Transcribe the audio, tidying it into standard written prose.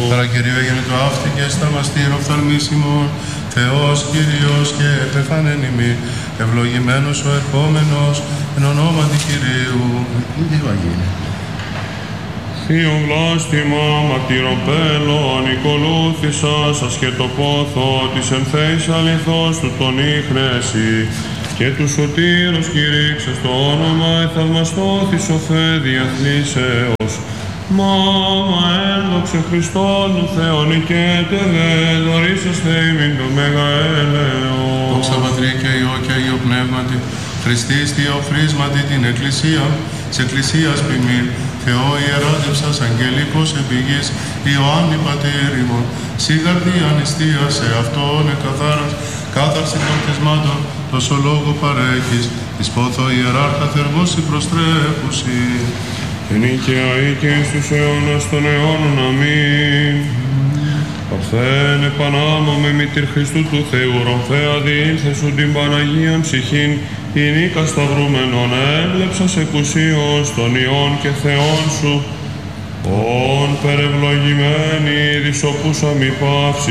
Παρακυρίω έγινε το αύτη και σταμαστήρο οφθαλμίσιμο, Θεός Κύριος και επεφανέν ημί, ευλογημένος ο ερχόμενος, εν ονόματι Κυρίου. Θείο βλάστημα, μαρτυροπέλων, οικολούθησα σας και το πόθο της ενθέης αληθώς του τον ίχνεση και του σωτήρος κηρύξες το όνομα εθαυμαστώθης ο Θεέ διαθλήσεως. Μάμα ένδοξε Χριστόν ο Θεόν οικέτερε, δωρήσαστε ημίν το μέγα έλεος. Δόξα Πατρί και Υιό και Αγίο Πνεύματι, Χριστής Θεοφρίσματι την Εκκλησία, της Εκκλησίας ποιμήν, Θεό ιεράτευσας αγγελικός επιγής, Ιωάννη Πατήρ ημών, σίγαρτη ανιστία σε αυτόν εκαθάρας, κάθαρση των θεσμάτων, τόσο λόγο παρέχεις, εις πόθο ιεράρχα θερμός προστρέφουσι. Εν οικαία και εις τους αιώνας των αιώνων, αμήν. Παρθέν επανάμαμε μητήρ Χριστού του Θεού, ρομφαία διήλθεσου την Παναγίαν ψυχήν, η νίκα σταυρούμενον έβλεψας εκουσίως των Υιών και Θεών σου, ον περευλογημένη δισοπούσα μη παύση.